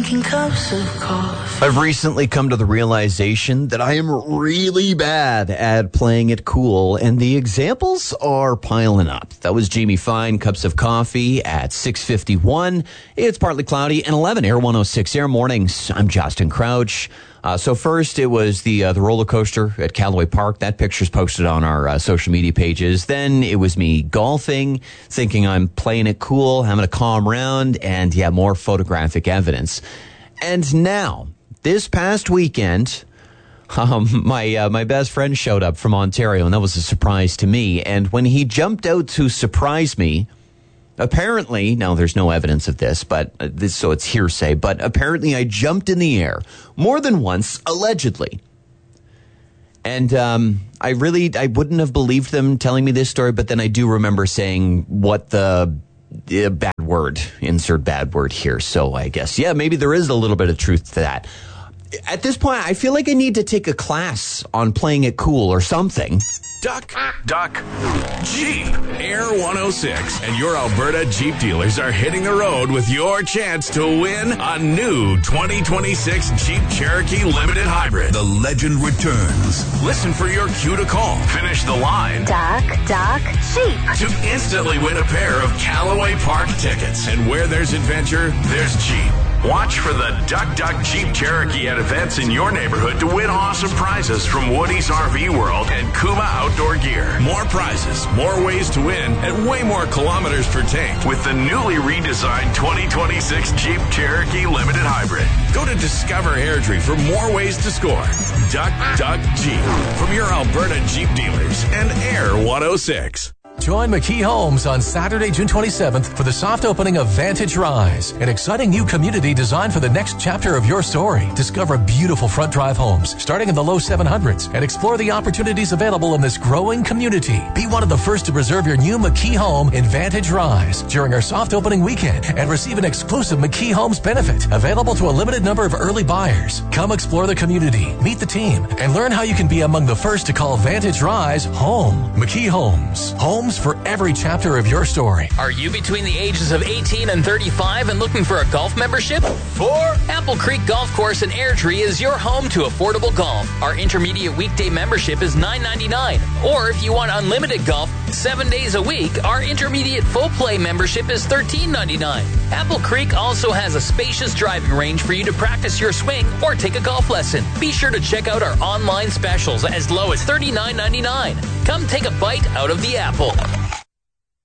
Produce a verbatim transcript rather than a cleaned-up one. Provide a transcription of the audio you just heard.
drinking cups of coffee. I've recently come to the realization that I am really bad at playing it cool, and the examples are piling up. That was Jamie Fine, Cups of Coffee at six fifty-one. It's partly cloudy and eleven, Air one oh six Air Mornings. I'm Justin Crouch. Uh, so first, it was the uh, the roller coaster at Callaway Park. That picture's posted on our uh, social media pages. Then it was me golfing, thinking I'm playing it cool, having a calm round, and yeah, more photographic evidence. And now, this past weekend, um, my uh, my best friend showed up from Ontario, and that was a surprise to me. And when he jumped out to surprise me, apparently, now there's no evidence of this, but uh, this, so it's hearsay, but apparently I jumped in the air more than once, allegedly. And um, I really, I wouldn't have believed them telling me this story, but then I do remember saying what the uh, bad word, insert bad word here. So I guess, yeah, maybe there is a little bit of truth to that. At this point, I feel like I need to take a class on playing it cool or something. Duck, Duck, Jeep, Air one oh six, and your Alberta Jeep dealers are hitting the road with your chance to win a new twenty twenty-six Jeep Cherokee Limited Hybrid. The legend returns. Listen for your cue to call. Finish the line. Duck, Duck, Jeep. To instantly win a pair of Callaway Park tickets. And where there's adventure, there's Jeep. Watch for the Duck Duck Jeep Cherokee at events in your neighborhood to win awesome prizes from Woody's R V World and Kuma Outdoor Gear. More prizes, more ways to win, and way more kilometers per tank with the newly redesigned twenty twenty-six Jeep Cherokee Limited Hybrid. Go to Discover Airdrie for more ways to score. Duck Duck Jeep from your Alberta Jeep dealers and Air one oh six. Join McKee Homes on Saturday, June twenty-seventh for the soft opening of Vantage Rise, an exciting new community designed for the next chapter of your story. Discover beautiful front drive homes starting in the low seven hundreds and explore the opportunities available in this growing community. Be one of the first to reserve your new McKee home in Vantage Rise during our soft opening weekend and receive an exclusive McKee Homes benefit available to a limited number of early buyers. Come explore the community, meet the team, and learn how you can be among the first to call Vantage Rise home. McKee Homes. Home for every chapter of your story. Are you between the ages of eighteen and thirty-five and looking for a golf membership? Four. Apple Creek Golf Course in Airdrie is your home to affordable golf. Our intermediate weekday membership is nine ninety-nine. Or if you want unlimited golf seven days a week, our intermediate full play membership is thirteen ninety-nine. Apple Creek also has a spacious driving range for you to practice your swing or take a golf lesson. Be sure to check out our online specials as low as thirty-nine ninety-nine. Come take a bite out of the apple.